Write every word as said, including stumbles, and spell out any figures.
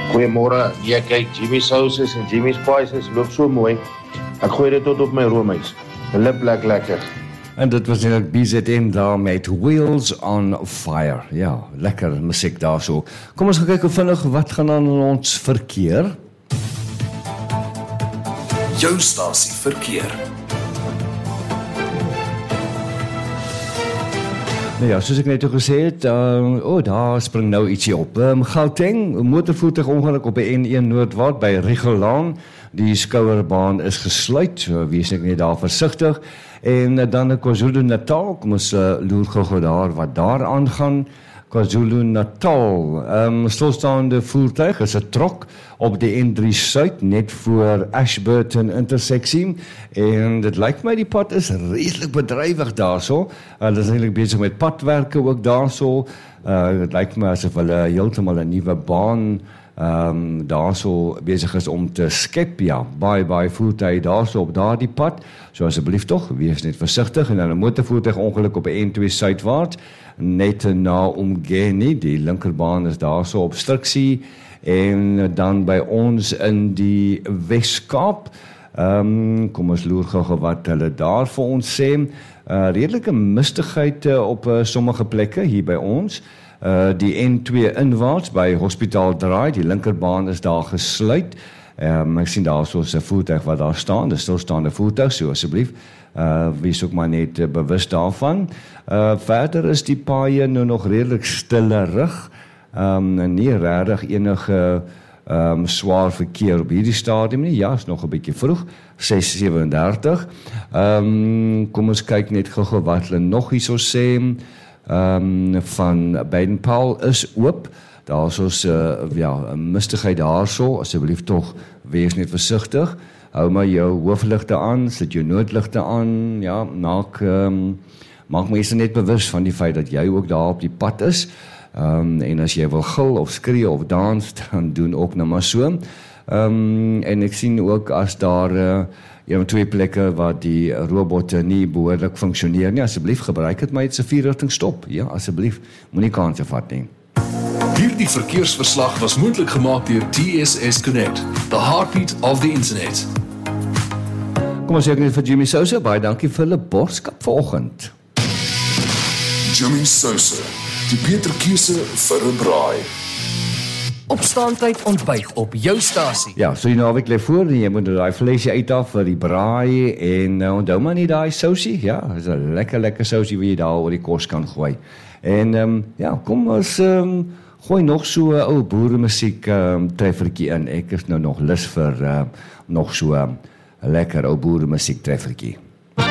Goeiemôre, ja kyk, Jimmy Sauces en Jimmy Spices loop so mooi. Ek gooi dit tot op my roomys. Lip lek lekker. En dit was net B Z M daar met Wheels on Fire. Ja, lekker musiek daar so. Kom ons gaan kyk hoe vinnig wat gaan aan in ons verkeer. Jou stasie verkeer. Nou ja, soos ek net al gesê het, uh, oh, daar spring nou ietsie op. Um, Gauteng, 'n motorvoertuig ongeluk op die N een Noordward by Rigelaan. Die skouerbaan is gesluit, so wees ek net daar versigtig. En uh, dan in KwaZulu-Natal, kom ons uh, loer gou daar wat daar aangaan. KwaZulu-Natal, um, stilstaande voertuig is 'n trok op die N drie Suid, net voor Ashburton interseksie, en dit lyk my die pad is redelik bedrywig daarso. Uh, dit is eintlik besig met padwerke ook daarso. Uh, dit lyk my asof hulle heeltemal 'n nuwe baan um, daarso besig is om te skep, ja, baie, baie voertuie daarso op daardie pad, so asseblief tog, wees net versigtig, en dan 'n motorvoertuig ongeluk op die N twee Suidwaarts, net na Umgeni, die linkerbaan is daarso obstruksie, en dan by ons in die Wes-Kaap, um, kom ons loer gou wat hulle daar vir ons sê, uh, redelike mistigheid uh, op uh, sommige plekke hier by ons, uh, die N twee inwaarts by Hospitaal Draai, die linkerbaan is daar gesluit, um, ek sien daar soos 'n voertuig wat daar staan, 'n stilstaande voertuig, so asseblief, Uh, wees ook maar net uh, bewus daarvan. Uh, verder is die paaie nou nog redelik stillerig, um, en nie regtig enige um, swaar verkeer op hierdie stadium nie. Ja, is nog 'n bietjie vroeg, ses sewendertig. Um, kom ons kyk net gou-gou wat hulle nog hierso sê. Um, van Baden-Powell is oop. Daar is ons uh, ja, 'n mistigheid daarso, asseblief tog wees net versigtig. Hou maar jou hoofligte aan, sit jou noodligte aan, ja, maak, um, maak mense net bewus van die feit dat jy ook daar op die pad is, um, en as jy wil gil of skree of dans, dan doen ook nou maar so, um, en ek sien ook as daar uh, een of twee plekke waar die robotte nie behoorlik funksioneer nie, asseblief gebruik het my het se vierrigting stop, ja, asseblief, moenie kanse vat nie. Hierdie verkeersverslag was moontlik gemaak deur T S S Connect, the heartbeat of the internet. Kom ons sê ek net vir Jimmy Sousa, baie dankie vir hulle boodskap vanoggend. Jimmy Sousa, die beter keuse vir 'n braai. Opstaantyd ontbyt op jou stasie. Ja, so die naweek lê voor, en jy moet daai vleisie uithaal vir die braai, en uh, onthou maar nie daai sousie, ja, dis 'n lekker lekker sousie wat jy daar oor die kos kan gooi. En um, ja, kom ons um, gooi nog so 'n ou boeremusiek um, treffertjie in. Ek is nou nog lus vir uh, nog so 'n um, lekker ou boeremusiek treffertjie.